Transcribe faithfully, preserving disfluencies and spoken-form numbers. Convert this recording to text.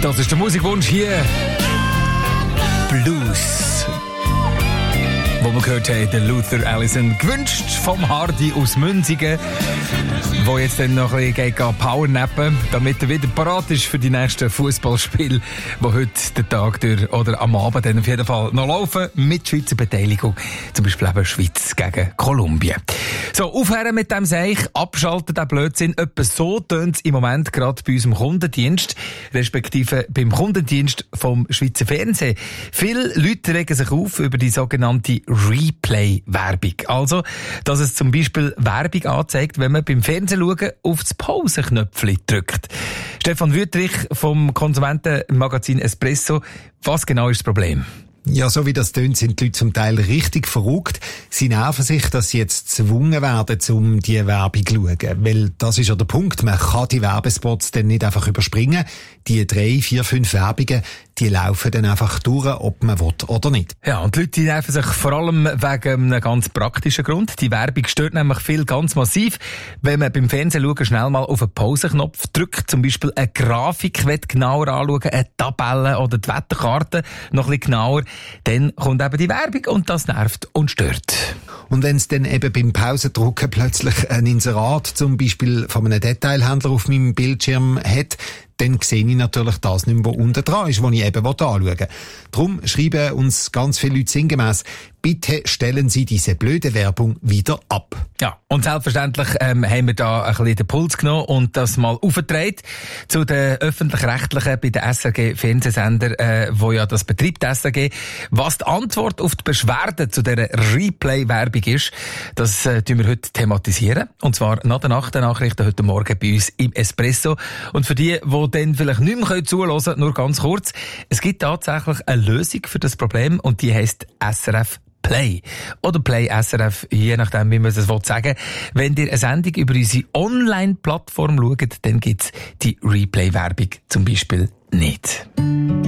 Das ist der Musikwunsch hier. Blues. Wo wir gehört haben, der Luther Allison, gewünscht vom Hardy aus Münzigen, wo jetzt dann noch ein bisschen powernappen, damit er wieder parat ist für die nächsten Fußballspiele, die heute den Tag durch oder am Abend dann auf jeden Fall noch laufen, mit Schweizer Beteiligung, zum Beispiel eben Schweiz gegen Kolumbien. So, aufhören mit dem Seich, abschalten den Blödsinn. Etwa so tönt es im Moment gerade bei unserem Kundendienst, respektive beim Kundendienst vom Schweizer Fernsehen. Viele Leute regen sich auf über die sogenannte Replay-Werbung. Also, dass es zum Beispiel Werbung anzeigt, wenn man beim Fernsehen schauen auf das Pause-Knöpfchen drückt. Stefan Wüttrich vom Konsumentenmagazin Espresso. Was genau ist das Problem? Ja, so wie das tönt, sind die Leute zum Teil richtig verrückt. Sie nerven sich, dass sie jetzt gezwungen werden, um die Werbung zu schauen. Weil das ist ja der Punkt. Man kann die Werbespots dann nicht einfach überspringen. Die drei, vier, fünf Werbungen, die laufen dann einfach durch, ob man will oder nicht. Ja, und die Leute die nerven sich vor allem wegen einem ganz praktischen Grund. Die Werbung stört nämlich viel ganz massiv. Wenn man beim Fernsehen schauen, schnell mal auf den Pausenknopf drückt, zum Beispiel eine Grafik genauer anschauen, eine Tabelle oder die Wetterkarte noch ein bisschen genauer, dann kommt eben die Werbung und das nervt und stört. Und wenn es dann eben beim Pausendrucken plötzlich ein Inserat, zum Beispiel von einem Detailhändler auf meinem Bildschirm hat, dann sehe ich natürlich das nicht mehr, was unten dran ist, was ich eben anschauen will. Darum schreiben uns ganz viele Leute sinngemäss, bitte stellen Sie diese blöde Werbung wieder ab. Ja, und selbstverständlich ähm, haben wir da ein bisschen den Puls genommen und das mal aufgetragen zu den Öffentlich-Rechtlichen bei den S R G-Fernsehsender, äh, wo ja das betreibt, S R G. Was die Antwort auf die Beschwerde zu dieser Replay-Werbung ist, das äh, tun wir heute thematisieren. Und zwar nach den Nachrichten heute Morgen bei uns im Espresso. Und für die, die dann vielleicht nicht mehr zuhören können, nur ganz kurz. Es gibt tatsächlich eine Lösung für das Problem und die heisst S R F Play. Oder Play S R F, je nachdem, wie man das sagen will. Wenn ihr eine Sendung über unsere Online-Plattform schaut, dann gibt's die Replay-Werbung zum Beispiel nicht.